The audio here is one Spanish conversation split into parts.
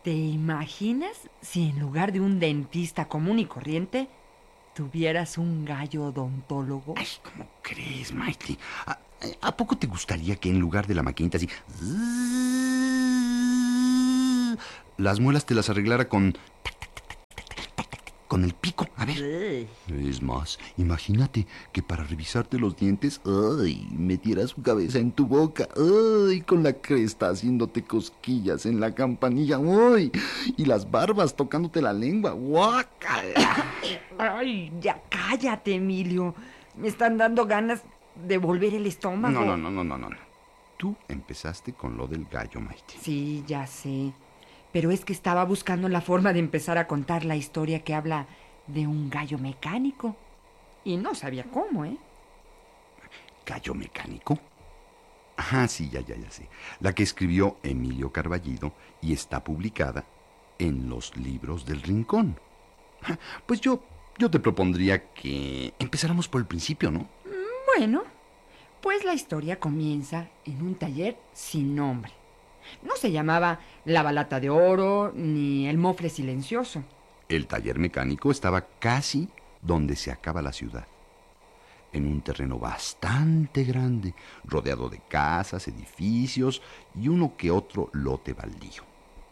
¿Te imaginas si en lugar de un dentista común y corriente tuvieras un gallo odontólogo? Ay, ¿cómo crees, Maite? ¿A poco te gustaría que en lugar de la maquinita así... las muelas te las arreglara con el pico? A ver. Ugh. Es más, imagínate que para revisarte los dientes, ay, metieras su cabeza en tu boca, ay, con la cresta haciéndote cosquillas en la campanilla, ay, y las barbas tocándote la lengua, guácala. Ay, ya cállate, Emilio. Me están dando ganas de volver el estómago. No. Tú empezaste con lo del gallo, Maite. Sí, ya sé. Pero es que estaba buscando la forma de empezar a contar la historia que habla de un gallo mecánico. Y no sabía cómo, ¿eh? ¿Gallo mecánico? Ah, sí, ya sé. La que escribió Emilio Carballido y está publicada en los libros del Rincón. Pues yo te propondría que empezáramos por el principio, ¿no? Bueno, pues la historia comienza en un taller sin nombre. No se llamaba La Balata de Oro ni El Mofle Silencioso. El taller mecánico estaba casi donde se acaba la ciudad, en un terreno bastante grande, rodeado de casas, edificios y uno que otro lote baldío.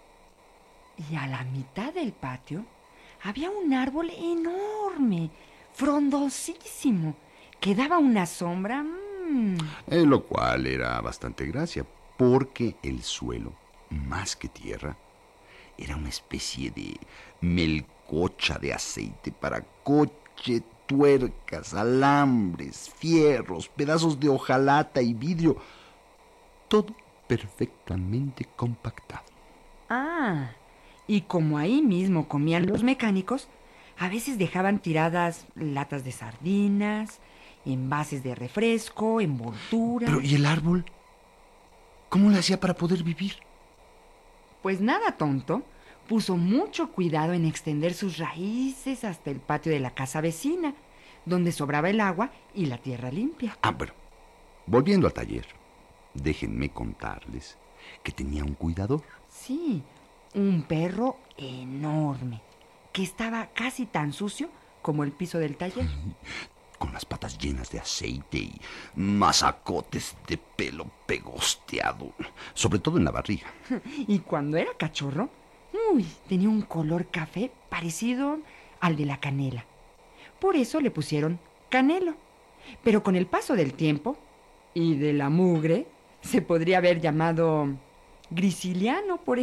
Y a la mitad del patio había un árbol enorme, frondosísimo, que daba una sombra. Lo cual era bastante gracia, porque el suelo, más que tierra, era una especie de melcocha de aceite para coche, tuercas, alambres, fierros, pedazos de hojalata y vidrio. Todo perfectamente compactado. Ah, y como ahí mismo comían los mecánicos, a veces dejaban tiradas latas de sardinas, envases de refresco, envolturas. Pero ¿y el árbol? ¿Cómo le hacía para poder vivir? Pues nada tonto, puso mucho cuidado en extender sus raíces hasta el patio de la casa vecina, donde sobraba el agua y la tierra limpia. Bueno, volviendo al taller, déjenme contarles que tenía un cuidador. Sí, un perro enorme, que estaba casi tan sucio como el piso del taller. Con las patas llenas de aceite y masacotes de pelo pegosteado, sobre todo en la barriga. Y cuando era cachorro, tenía un color café parecido al de la canela. Por eso le pusieron Canelo. Pero con el paso del tiempo y de la mugre, se podría haber llamado Grisiliano, por